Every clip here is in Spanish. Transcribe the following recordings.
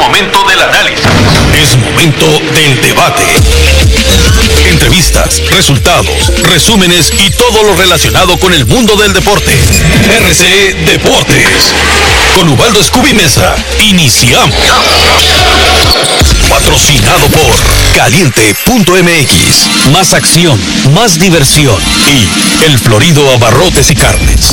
momento del análisis. Es momento del debate. Entrevistas, resultados, resúmenes y todo lo relacionado con el mundo del deporte. RC Deportes. Con Ubaldo Scooby Mesa. Iniciamos. Patrocinado por Caliente.mx. Más acción, más diversión. Y El Florido Abarrotes y Carnes.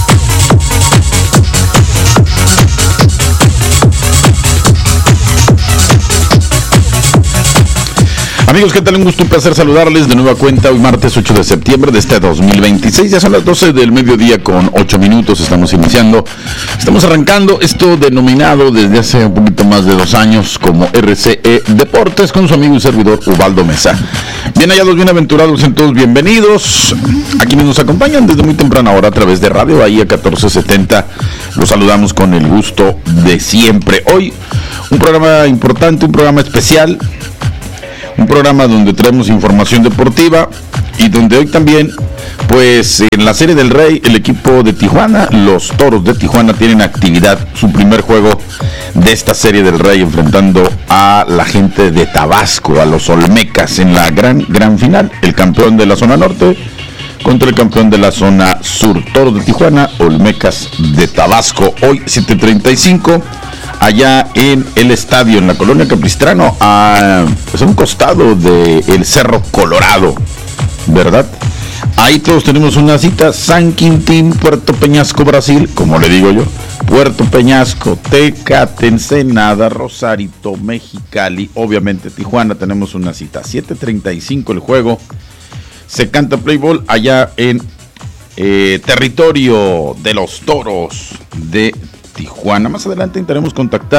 Amigos, ¿qué tal? Un gusto, un placer saludarles de nueva cuenta hoy martes 8 de septiembre de este 2026. Ya son las 12 del mediodía con 8 minutos. Estamos arrancando esto denominado desde hace un poquito más de 2 años como RCE Deportes con su amigo y servidor Ubaldo Mesa. Bien hallados, bienaventurados, sean todos bienvenidos. A quienes nos acompañan desde muy temprana hora a través de Radio Bahía 1470. Los saludamos con el gusto de siempre. Hoy un programa importante, un programa especial. Un programa donde traemos información deportiva y donde hoy también, pues en la Serie del Rey, el equipo de Tijuana, los Toros de Tijuana tienen actividad, su primer juego de esta Serie del Rey, enfrentando a la gente de Tabasco, a los Olmecas, en la gran final, el campeón de la zona norte contra el campeón de la zona sur. Toros de Tijuana, Olmecas de Tabasco, hoy 7:35. Allá en el estadio, en la colonia Capistrano, a un costado del Cerro Colorado, ¿verdad? Ahí todos tenemos una cita: San Quintín, Puerto Peñasco, Brasil, como le digo yo, Puerto Peñasco, Tecate, Ensenada, Rosarito, Mexicali, obviamente Tijuana, tenemos una cita, 7:35 el juego, se canta play ball allá en territorio de los Toros de Tijuana. Más adelante intentaremos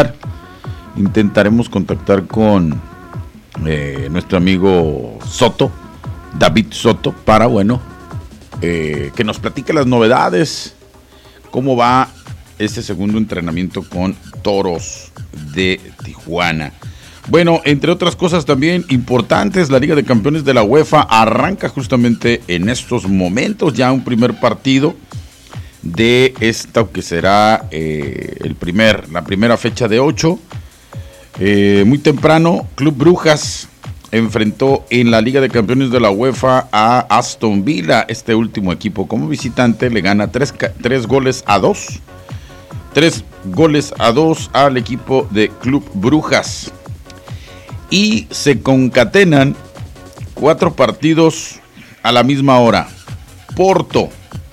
contactar con nuestro amigo Soto, David Soto, para que nos platique las novedades, cómo va este segundo entrenamiento con Toros de Tijuana. Bueno, entre otras cosas también importantes, la Liga de Campeones de la UEFA arranca justamente en estos momentos, ya un primer partido de esto que será la primera fecha de 8. Muy temprano, Club Brujas enfrentó en la Liga de Campeones de la UEFA a Aston Villa. Este último equipo como visitante le gana 3 goles a 2. 3 goles a 2 al equipo de Club Brujas. Y se concatenan 4 partidos a la misma hora. Porto,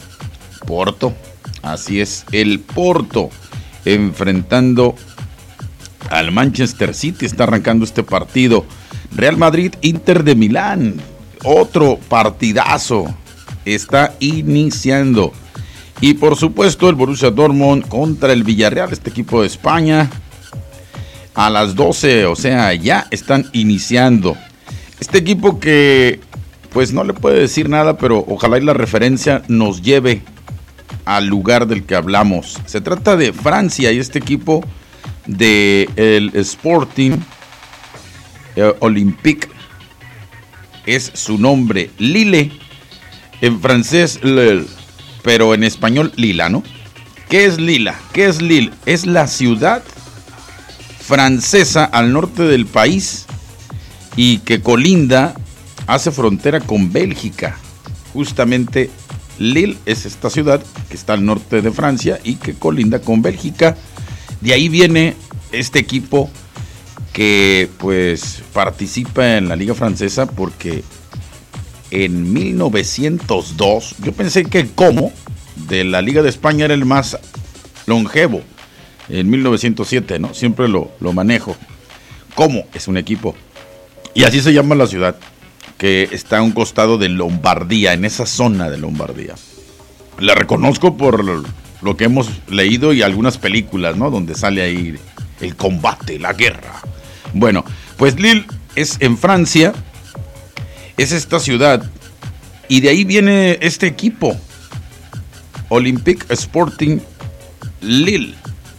así es, el Porto enfrentando al Manchester City, está arrancando este partido. Real Madrid, Inter de Milán, otro partidazo, está iniciando. Y por supuesto el Borussia Dortmund contra el Villarreal, este equipo de España, a las 12, o sea, ya están iniciando. Este equipo que pues no le puede decir nada, pero ojalá y la referencia nos lleve al lugar del que hablamos. Se trata de Francia y este equipo de el Sporting Olympique es su nombre, Lille, en francés Lille, pero en español Lila, ¿no? ¿Qué es Lila? ¿Qué es Lille? Es la ciudad francesa al norte del país y que colinda, hace frontera con Bélgica. Justamente Lille es esta ciudad que está al norte de Francia y que colinda con Bélgica. De ahí viene este equipo que pues participa en la Liga Francesa porque en 1902, yo pensé que el Como de la Liga de España era el más longevo. En 1907, ¿no? Siempre lo manejo. Como es un equipo. Y así se llama la ciudad, que está a un costado de Lombardía, en esa zona de Lombardía. La reconozco por lo que hemos leído y algunas películas, ¿no? Donde sale ahí el combate, la guerra. Bueno, pues Lille es en Francia, es esta ciudad, y de ahí viene este equipo, Olympique Sporting Lille,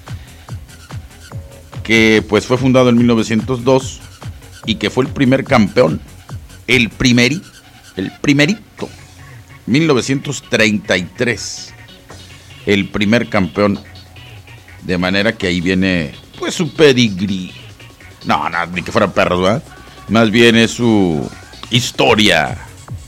que pues fue fundado en 1902 y que fue el primer campeón, el primerito, 1933, el primer campeón, de manera que ahí viene pues su pedigrí, No, ni que fueran perros, ¿verdad? Más bien es su historia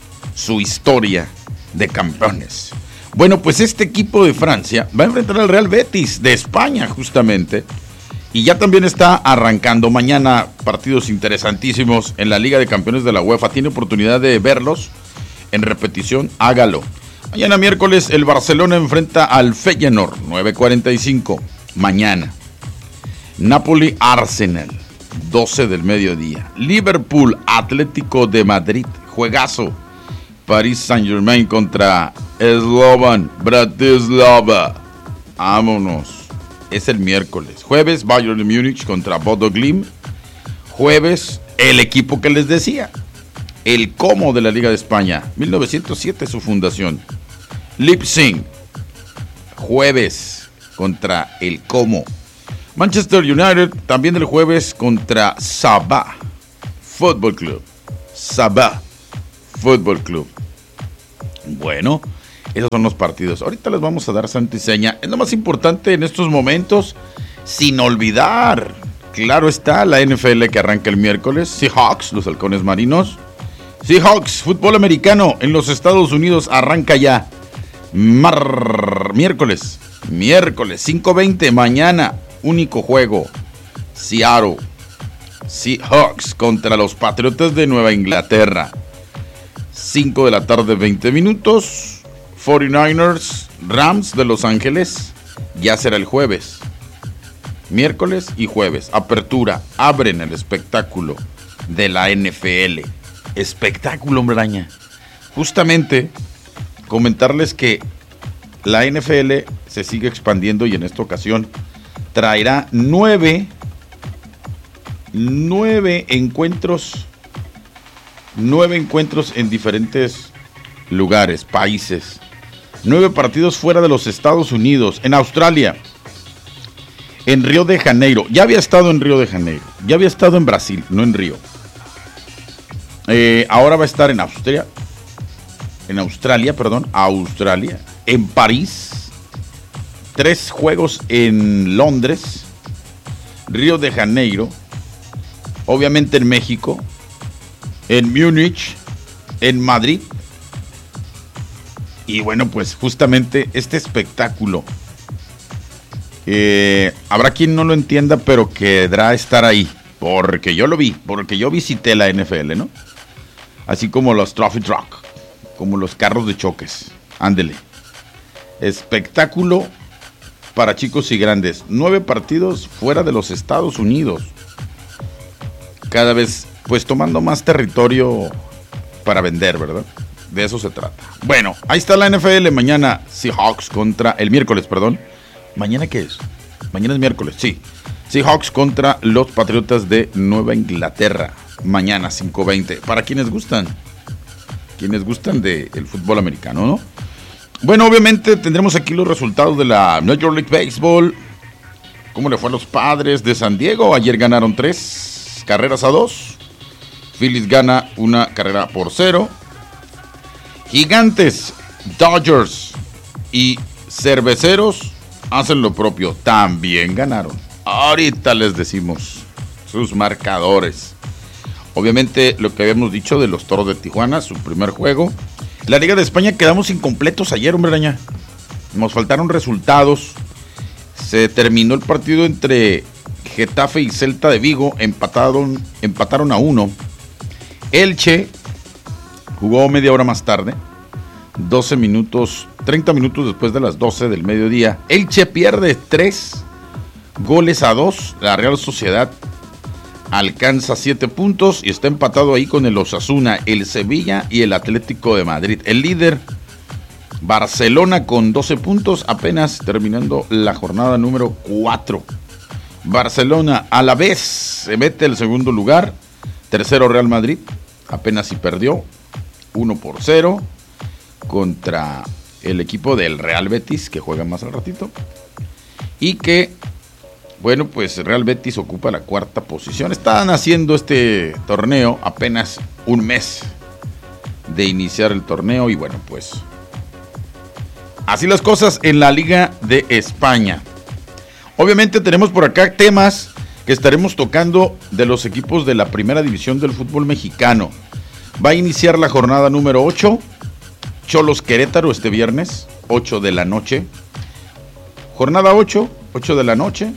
de campeones. Bueno, pues este equipo de Francia va a enfrentar al Real Betis de España, justamente. Y ya también está arrancando mañana partidos interesantísimos en la Liga de Campeones de la UEFA. Tiene oportunidad de verlos en repetición, hágalo. Mañana miércoles el Barcelona enfrenta al Feyenoord, 9:45. Mañana. Napoli Arsenal, 12 del mediodía. Liverpool Atlético de Madrid, juegazo. Paris Saint-Germain contra Slovan Bratislava. Vámonos. Es el miércoles. Jueves, Bayern de Múnich contra Bodo Glimt. Jueves, el equipo que les decía. El Como de la Liga de España. 1907 su fundación. Leipzig. Jueves contra el Como. Manchester United también el jueves contra Sabah Fútbol Club. Sabah Fútbol Club. Bueno, esos son los partidos. Ahorita les vamos a dar santo y seña. Es lo más importante en estos momentos, sin olvidar, claro está, la NFL que arranca el miércoles. Seahawks, los halcones marinos. Seahawks, fútbol americano en los Estados Unidos arranca ya. Miércoles 5:20, mañana, único juego. Seattle Seahawks contra los Patriotas de Nueva Inglaterra. 5 de la tarde, 20 minutos. 49ers, Rams de Los Ángeles, ya será el jueves. Miércoles y jueves, apertura, abren el espectáculo de la NFL. Espectáculo, hombre araña. Justamente, comentarles que la NFL se sigue expandiendo y en esta ocasión traerá 9 encuentros. 9 encuentros en diferentes lugares, países. 9 partidos fuera de los Estados Unidos, en Australia, en Río de Janeiro. Ya había estado en Río de Janeiro, ya había estado en Brasil, no en Río. Ahora va a estar en Australia, en París. 3 juegos en Londres, Río de Janeiro, obviamente en México, en Múnich, en Madrid. Y bueno, pues justamente este espectáculo, habrá quien no lo entienda, pero querrá estar ahí, porque yo lo vi, porque yo visité la NFL, ¿no? Así como los Trophy Truck, como los carros de choques, ándele. Espectáculo para chicos y grandes. 9 partidos fuera de los Estados Unidos. Cada vez, pues tomando más territorio para vender, ¿verdad? De eso se trata. Bueno, ahí está la NFL. Mañana Seahawks contra... El miércoles, perdón. ¿Mañana qué es? Mañana es miércoles, sí. Seahawks contra los Patriotas de Nueva Inglaterra. Mañana 5:20. Para quienes gustan. Quienes gustan del fútbol americano, ¿no? Bueno, obviamente tendremos aquí los resultados de la Major League Baseball. ¿Cómo le fue a los Padres de San Diego? Ayer ganaron 3 carreras a 2. Phillies gana 1 carrera por 0. Gigantes, Dodgers y Cerveceros hacen lo propio. También ganaron. Ahorita les decimos sus marcadores. Obviamente lo que habíamos dicho de los Toros de Tijuana, su primer juego. La Liga de España quedamos incompletos ayer, hombre araña. Nos faltaron resultados. Se terminó el partido entre Getafe y Celta de Vigo. Empataron a 1. Elche jugó media hora más tarde, 30 minutos después de las 12 del mediodía. Elche pierde 3-2. La Real Sociedad alcanza 7 puntos y está empatado ahí con el Osasuna, el Sevilla y el Atlético de Madrid. El líder, Barcelona, con 12 puntos, apenas terminando la jornada número 4. Barcelona a la vez se mete el segundo lugar. Tercero Real Madrid, apenas si perdió 1-0 contra el equipo del Real Betis, que juega más al ratito. Y que, bueno, pues Real Betis ocupa la 4ª posición. Están haciendo este torneo apenas un mes de iniciar el torneo. Y bueno, pues así las cosas en la Liga de España. Obviamente tenemos por acá temas que estaremos tocando de los equipos de la primera división del fútbol mexicano. Va a iniciar la jornada número 8, Xolos Querétaro este viernes, 8 de la noche. Jornada 8 de la noche,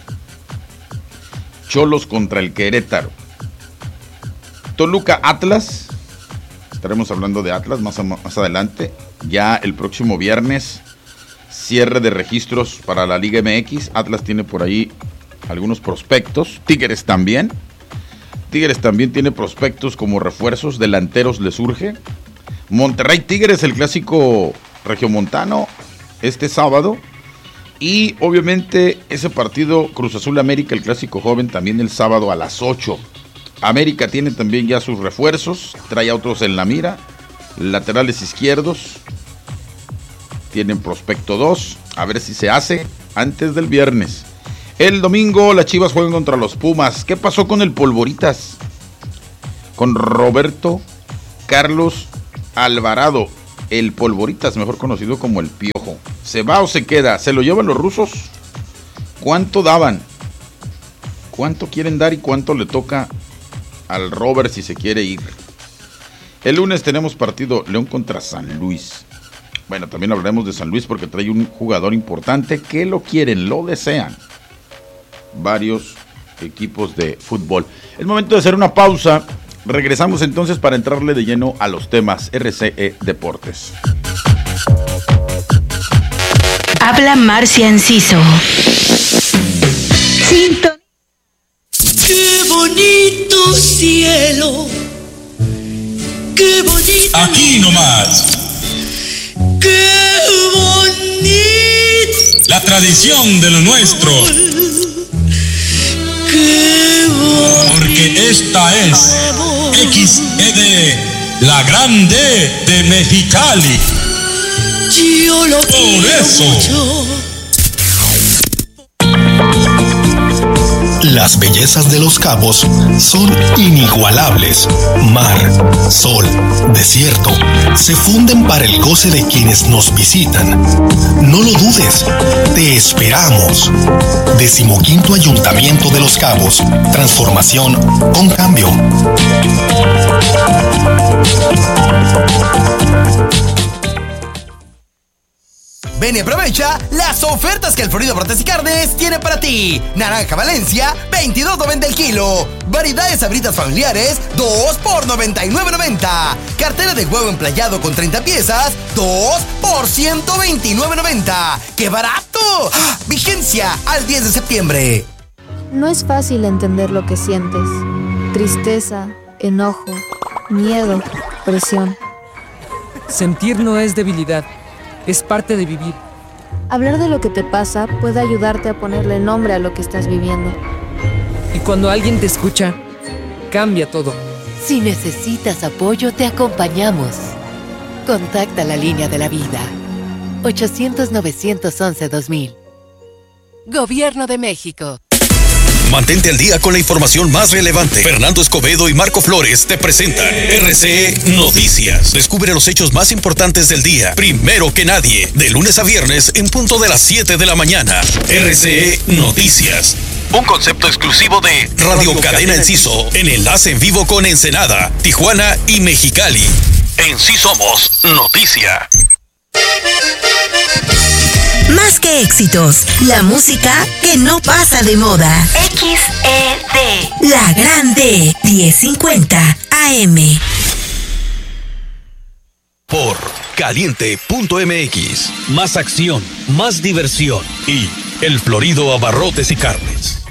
Xolos contra el Querétaro. Toluca Atlas, estaremos hablando de Atlas más adelante. Ya el próximo viernes, cierre de registros para la Liga MX. Atlas tiene por ahí algunos prospectos. Tigres también tiene prospectos como refuerzos, delanteros le surge. Monterrey Tigres, el clásico regiomontano, este sábado. Y obviamente ese partido Cruz Azul América, el clásico joven, también el sábado a las 8. América tiene también ya sus refuerzos, trae a otros en la mira. Laterales izquierdos, tienen prospecto 2, a ver si se hace antes del viernes. El domingo las Chivas juegan contra los Pumas. ¿Qué pasó con el Polvoritas? Con Roberto Carlos Alvarado, el Polvoritas, mejor conocido como el Piojo. ¿Se va o se queda? ¿Se lo llevan los rusos? ¿Cuánto daban? ¿Cuánto quieren dar y cuánto le toca al Robert si se quiere ir? El lunes tenemos partido León contra San Luis. Bueno, también hablaremos de San Luis porque trae un jugador importante que lo quieren, lo desean varios equipos de fútbol. Es momento de hacer una pausa. Regresamos entonces para entrarle de lleno a los temas RCE Deportes. Habla Marcia Enciso. ¡Qué bonito cielo! ¡Qué bonito! Aquí nomás. ¡Qué bonito! La tradición de lo nuestro. ¡Qué bonito! Porque esta es XED, la grande de Mexicali. Yo lo quiero eso. mucho. Las bellezas de Los Cabos son inigualables. Mar, sol, desierto, se funden para el goce de quienes nos visitan. No lo dudes, te esperamos. 15º Ayuntamiento de Los Cabos. Transformación con cambio. Ven y aprovecha las ofertas que el Florido Brotes y Carnes tiene para ti. Naranja Valencia, $22.90 el kilo. Variedades Sabritas familiares, 2 por $99.90. Cartera de huevo emplayado con 30 piezas, 2 por $129.90. ¡Qué barato! ¡Ah! Vigencia al 10 de septiembre. No es fácil entender lo que sientes. Tristeza, enojo, miedo, presión. Sentir no es debilidad. Es parte de vivir. Hablar de lo que te pasa puede ayudarte a ponerle nombre a lo que estás viviendo. Y cuando alguien te escucha, cambia todo. Si necesitas apoyo, te acompañamos. Contacta la línea de la vida. 800-911-2000. Gobierno de México. Mantente al día con la información más relevante. Fernando Escobedo y Marco Flores te presentan RCE Noticias. Descubre los hechos más importantes del día, primero que nadie, de lunes a viernes en punto de las 7 de la mañana. RCE Noticias. Un concepto exclusivo de Radio Cadena Enciso, en enlace en vivo con Ensenada, Tijuana y Mexicali. En Sí Somos Noticia. Más que éxitos, la música que no pasa de moda. XED, la grande, 1050 AM. Por caliente.mx. Más acción, más diversión y El Florido Abarrotes y Carnes.